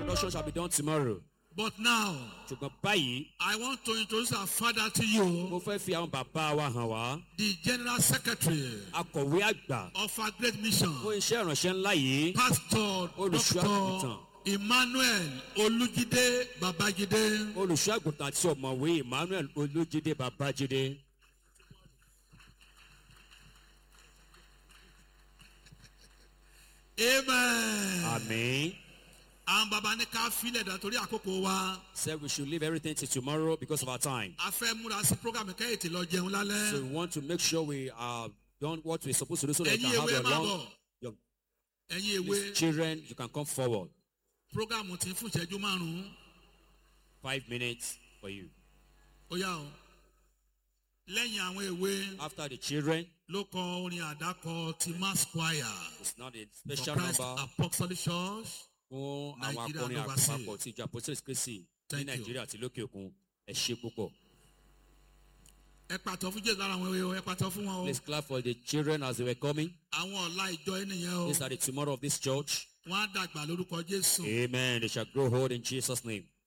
Production shall be done tomorrow. But now, Ṣùgbọ́n báyìí, I want to introduce our father to you, mo fẹ́ fi àwọn bàbá wa hàn wá. the General Secretary Akọ̀wé àgbà of our great mission, fún iṣẹ́ ìránṣẹ́ ńlá yìí. Pastor Olùṣọ́-àgùntàn. Dr. Emmanuel Olujide Babajide. Olùṣọ́-àgùntàn àti ọ̀mọ̀wé Emmanuel Olújídé Babájídé. Amen. Àmín. Àwọn bàbá ní ká filẹ̀ dà torí àkókò wa. Said we should leave everything till tomorrow because of our time. A fẹ́ múra sí program kẹ́yìntì lọ jẹun lálẹ́. So we want to make sure we are done what we're supposed to do so that we Ẹ̀yin can have ewé a máa long. bọ̀. Your Ẹ̀yin please, ewé. children, you can come forward. Program ti fún ìṣẹ́jú márùn-ún. 5 minutes for you. Ó yá o. Lẹ́yìn àwọn ewé After the children, ló kọ orin àdákọ ti Mass Choir. it's not a For special Christ number Apostolic Church. fún àwọn Nigeria akọrin Nova State. àpapọ̀ tí ìjọ Apostolic Christi ní Thank you. Nàìjíríà àti lókè òkun. Ẹ ṣé púpọ̀. Ẹ pàtó fún Jésù lára àwọn ewé o, ẹ pàtó fún wọn o. Please clap for the children as they were coming. Àwọn ọ̀la ìjọ ènìyàn o. These are the tomorrow of this church. Wọ́n á dàgbà lórúkọ Jésù. Amen. They shall grow old in Jesus' name.